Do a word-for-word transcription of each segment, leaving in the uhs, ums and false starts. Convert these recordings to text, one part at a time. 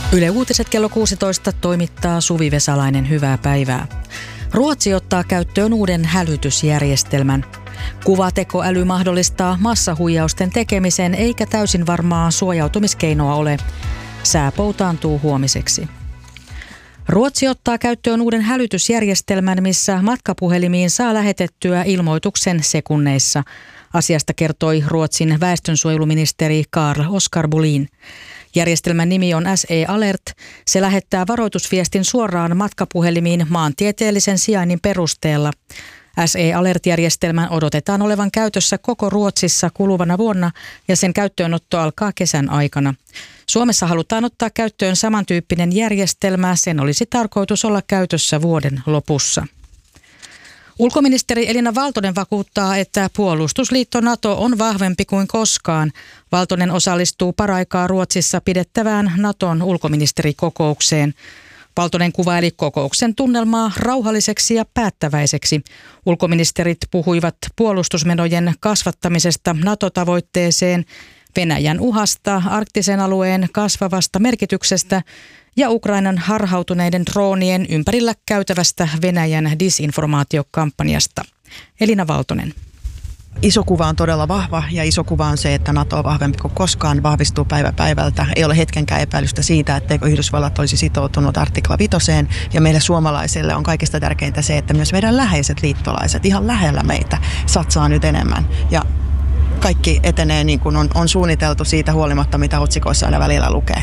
Yle Uutiset kello kuusitoista toimittaa Suvi Vesalainen. Hyvää päivää. Ruotsi ottaa käyttöön uuden hälytysjärjestelmän. Kuvatekoäly mahdollistaa massahuijausten tekemisen eikä täysin varmaa suojautumiskeinoa ole. Sää poutaantuu huomiseksi. Ruotsi ottaa käyttöön uuden hälytysjärjestelmän, missä matkapuhelimiin saa lähetettyä ilmoituksen sekunneissa. Asiasta kertoi Ruotsin väestönsuojeluministeri Carl Oskar Bolin. Järjestelmän nimi on S E Alert. Se lähettää varoitusviestin suoraan matkapuhelimiin maantieteellisen sijainnin perusteella. S E Alert-järjestelmän odotetaan olevan käytössä koko Ruotsissa kuluvana vuonna ja sen käyttöönotto alkaa kesän aikana. Suomessa halutaan ottaa käyttöön samantyyppinen järjestelmä. Sen olisi tarkoitus olla käytössä vuoden lopussa. Ulkoministeri Elina Valtonen vakuuttaa, että puolustusliitto NATO on vahvempi kuin koskaan. Valtonen osallistuu paraikaa Ruotsissa pidettävään Naton ulkoministerikokoukseen. Valtonen kuvaili kokouksen tunnelmaa rauhalliseksi ja päättäväiseksi. Ulkoministerit puhuivat puolustusmenojen kasvattamisesta NATO-tavoitteeseen, Venäjän uhasta, arktisen alueen kasvavasta merkityksestä ja Ukrainan harhautuneiden droonien ympärillä käytävästä Venäjän disinformaatiokampanjasta. Elina Valtonen. Iso kuva on todella vahva ja iso kuva on se, että NATO on vahvempi kuin koskaan, vahvistuu päivä päivältä. Ei ole hetkenkään epäilystä siitä, etteikö Yhdysvallat olisi sitoutunut artikla vitoseen. Ja meille suomalaisille on kaikista tärkeintä se, että myös meidän läheiset liittolaiset ihan lähellä meitä satsaa nyt enemmän. Ja kaikki etenee niin kuin on, on suunniteltu siitä huolimatta, mitä otsikoissa aina välillä lukee.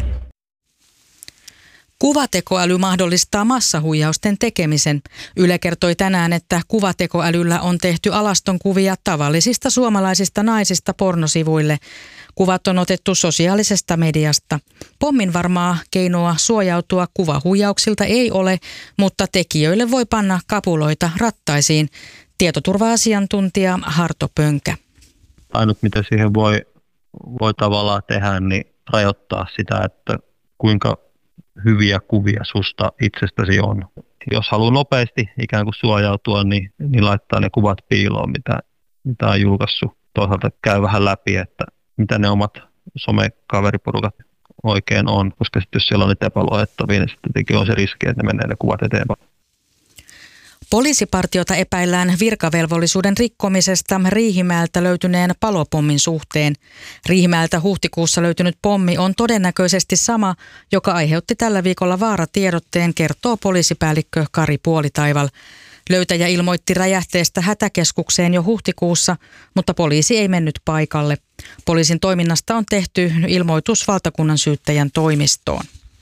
Kuvatekoäly mahdollistaa massahuijausten tekemisen. Yle kertoi tänään, että kuvatekoälyllä on tehty alastonkuvia tavallisista suomalaisista naisista pornosivuille. Kuvat on otettu sosiaalisesta mediasta. Pommin varmaa keinoa suojautua kuvahuijauksilta ei ole, mutta tekijöille voi panna kapuloita rattaisiin. Tietoturva-asiantuntija Harto Pönkä. Ainut mitä siihen voi, voi tavallaan tehdä, niin rajoittaa sitä, että kuinka hyviä kuvia susta itsestäsi on. Jos haluaa nopeasti ikään kuin suojautua, niin, niin laittaa ne kuvat piiloon, mitä, mitä on julkaissut. Toisaalta käy vähän läpi, että mitä ne omat somekaveriporukat oikein on, koska sitten jos siellä on niitä epäluotettavia, niin sitten tietenkin on se riski, että ne menee ne kuvat eteenpäin. Poliisipartiota epäillään virkavelvollisuuden rikkomisesta Riihimäeltä löytyneen palopommin suhteen. Riihimäeltä huhtikuussa löytynyt pommi on todennäköisesti sama, joka aiheutti tällä viikolla vaaratiedotteen, kertoo poliisipäällikkö Kari Puolitaival. Löytäjä ilmoitti räjähteestä hätäkeskukseen jo huhtikuussa, mutta poliisi ei mennyt paikalle. Poliisin toiminnasta on tehty ilmoitus valtakunnan syyttäjän toimistoon.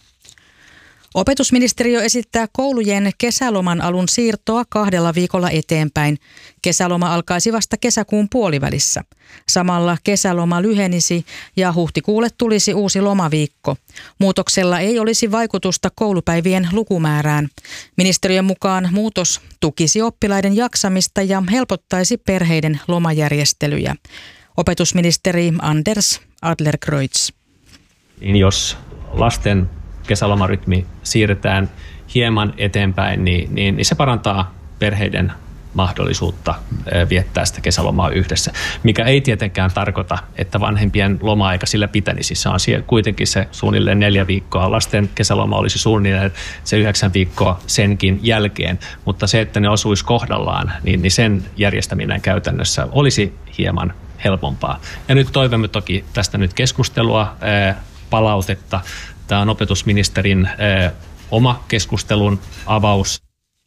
Opetusministeriö esittää koulujen kesäloman alun siirtoa kahdella viikolla eteenpäin. Kesäloma alkaisi vasta kesäkuun puolivälissä. Samalla kesäloma lyhenisi ja huhtikuulle tulisi uusi lomaviikko. Muutoksella ei olisi vaikutusta koulupäivien lukumäärään. Ministeriön mukaan muutos tukisi oppilaiden jaksamista ja helpottaisi perheiden lomajärjestelyjä. Opetusministeri Anders Adlercreutz. Jos lasten kesälomarytmi siirretään hieman eteenpäin, niin, niin, niin se parantaa perheiden mahdollisuutta viettää sitä kesälomaa yhdessä, mikä ei tietenkään tarkoita, että vanhempien loma-aika sillä pitänisi. Se on siellä kuitenkin se suunnilleen neljä viikkoa. Lasten kesäloma olisi suunnilleen se yhdeksän viikkoa senkin jälkeen, mutta se, että ne osuisi kohdallaan, niin, niin sen järjestäminen käytännössä olisi hieman helpompaa. Ja nyt toivomme toki tästä nyt keskustelua, palautetta. Tämä on opetusministerin eh, oma keskustelun avaus.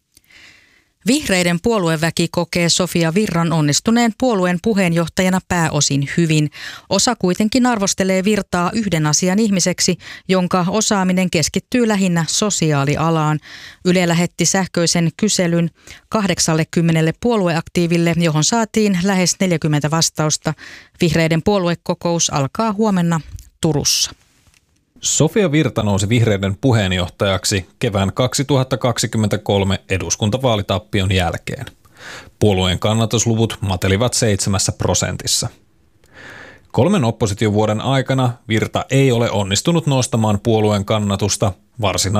Vihreiden puolueväki kokee Sofia Virran onnistuneen puolueen puheenjohtajana pääosin hyvin. Osa kuitenkin arvostelee Virtaa yhden asian ihmiseksi, jonka osaaminen keskittyy lähinnä sosiaalialaan. Yle lähetti sähköisen kyselyn kahdeksallekymmenelle puolueaktiiville, johon saatiin lähes neljäkymmentä vastausta. Vihreiden puoluekokous alkaa huomenna Turussa. Sofia Virta nousi vihreiden puheenjohtajaksi kevään kaksituhattakaksikymmentäkolme eduskuntavaalitappion jälkeen. Puolueen kannatusluvut matelivat seitsemässä prosentissa. Kolmen oppositiovuoden aikana Virta ei ole onnistunut nostamaan puolueen kannatusta varsinaisesti